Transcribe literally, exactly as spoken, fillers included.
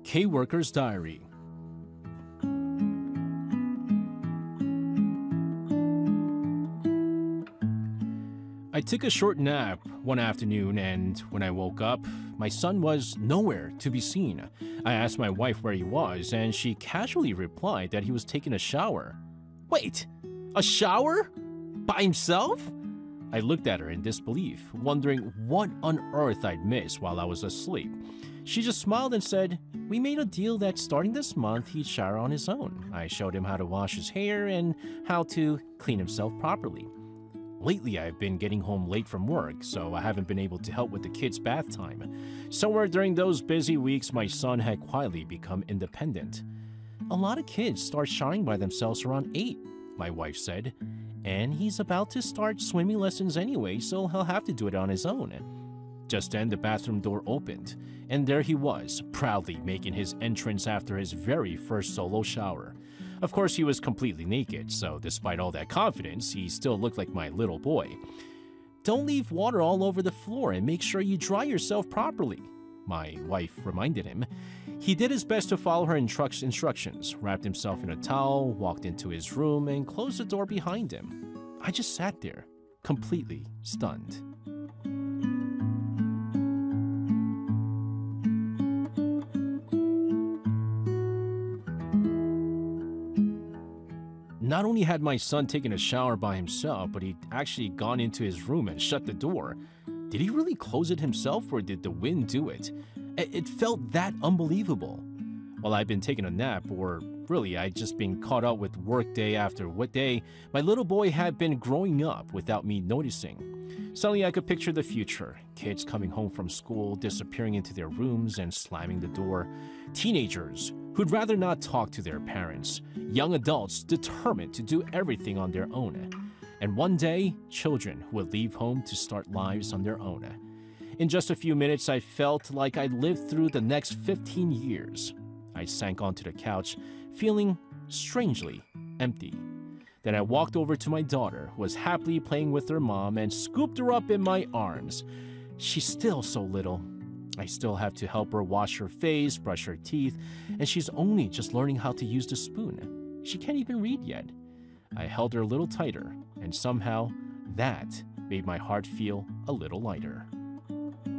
K-Worker's Diary. I took a short nap one afternoon, and when I woke up, my son was nowhere to be seen. I asked my wife where he was, and she casually replied that he was taking a shower. Wait, a shower? By himself? I looked at her in disbelief, wondering what on earth I'd missed while I was asleep. She just smiled and said, "We made a deal that starting this month he'd shower on his own. I showed him how to wash his hair and how to clean himself properly. Lately, I've been getting home late from work, so I haven't been able to help with the kids' bath time. Somewhere during those busy weeks, my son had quietly become independent. A lot of kids start showering by themselves around eight, my wife said, and he's about to start swimming lessons anyway, so he'll have to do it on his own." Just then, the bathroom door opened, and there he was, proudly making his entrance after his very first solo shower. Of course, he was completely naked, so despite all that confidence, he still looked like my little boy. "Don't leave water all over the floor and make sure you dry yourself properly," my wife reminded him. He did his best to follow her instruc- instructions, wrapped himself in a towel, walked into his room, and closed the door behind him. I just sat there, completely stunned. Not only had my son taken a shower by himself, but he'd actually gone into his room and shut the door. Did he really close it himself, or did the wind do it? It felt that unbelievable. While I'd been taking a nap, or really I'd just been caught up with work day after what day, my little boy had been growing up without me noticing. Suddenly I could picture the future. Kids coming home from school, disappearing into their rooms and slamming the door. Teenagers who'd rather not talk to their parents. Young adults determined to do everything on their own. And one day, children who would leave home to start lives on their own. In just a few minutes, I felt like I'd lived through the next fifteen years. I sank onto the couch, feeling strangely empty. Then I walked over to my daughter, who was happily playing with her mom, and scooped her up in my arms. She's still so little. I still have to help her wash her face, brush her teeth, and she's only just learning how to use the spoon. She can't even read yet. I held her a little tighter, and somehow that made my heart feel a little lighter.